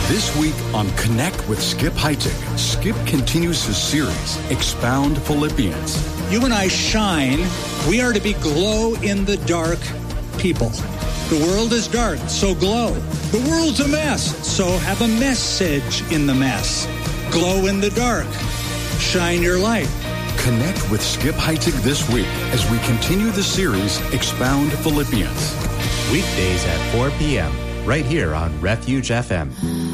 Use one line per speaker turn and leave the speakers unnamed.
This week on Connect with Skip Heitzig, Skip continues his series, Expound Philippians.
You and I shine. We are to be glow-in-the-dark people. The world is dark, so glow. The world's a mess, so have a message in the mess. Glow in the dark. Shine your light.
Connect with Skip Heitzig this week as we continue the series, Expound Philippians.
Weekdays at 4 p.m., right here on Refuge FM.